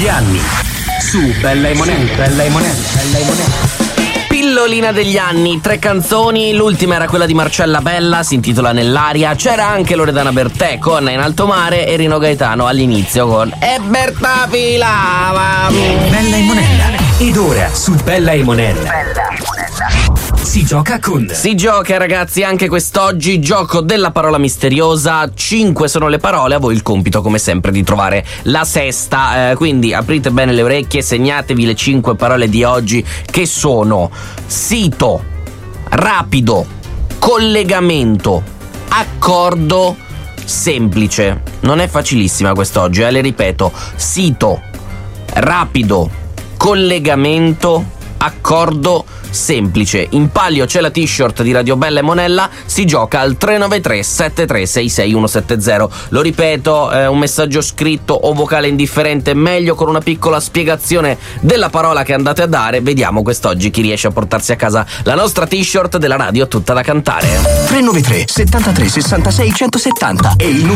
degli anni su Bella e Monella. Pillolina degli anni, 3 canzoni, l'ultima era quella di Marcella Bella, si intitola Nell'aria, c'era anche Loredana Bertè con In alto mare e Rino Gaetano all'inizio con E Berta filava. Bella e Monella. Ed ora su Bella e Monella si gioca, ragazzi, anche quest'oggi gioco della parola misteriosa. 5 sono le parole, a voi il compito come sempre di trovare la sesta, quindi aprite bene le orecchie, segnatevi le 5 parole di oggi, che sono sito, rapido, collegamento, accordo, semplice. Non è facilissima quest'oggi, le ripeto: sito, rapido, collegamento, accordo, semplice. In palio c'è la t-shirt di Radio Bella e Monella, si gioca al 393 7366 170. Lo ripeto, un messaggio scritto o vocale indifferente, meglio con una piccola spiegazione della parola che andate a dare. Vediamo quest'oggi chi riesce a portarsi a casa la nostra t-shirt della radio tutta da cantare. 393 73 66 170 e il